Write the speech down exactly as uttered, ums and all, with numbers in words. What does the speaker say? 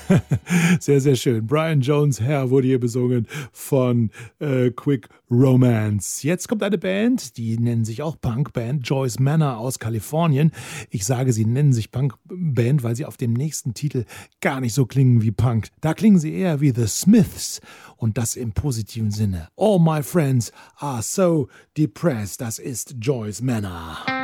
Sehr, sehr schön. Brian Jones Hair wurde hier besungen von äh, Quick Romance. Jetzt kommt eine Band, die nennen sich auch Punkband, Joyce Manor aus Kalifornien. Ich sage, sie nennen sich Punkband, weil sie auf dem nächsten Titel gar nicht so klingen wie Punk. Da klingen sie eher wie The Smiths und das im positiven Sinne. All my friends are so depressed. Das ist Joyce Manor.